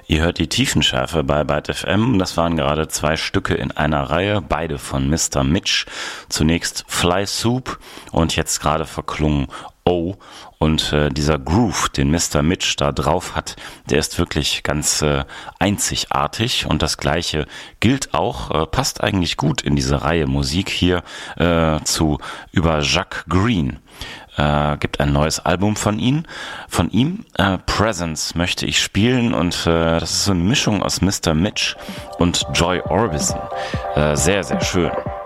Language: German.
Ihr hört die Tiefenschärfe bei Byte FM. Das waren gerade 2 Stücke in einer Reihe, beide von Mr. Mitch. Zunächst Fly Soup und jetzt gerade verklungen Oh. Und dieser Groove, den Mr. Mitch da drauf hat, der ist wirklich ganz einzigartig. Und das Gleiche gilt auch, passt eigentlich gut in diese Reihe Musik hier über Jacques Green. Gibt ein neues Album von ihm. Presence möchte ich spielen und das ist so eine Mischung aus Mr. Mitch und Joy Orbison. Sehr, sehr schön.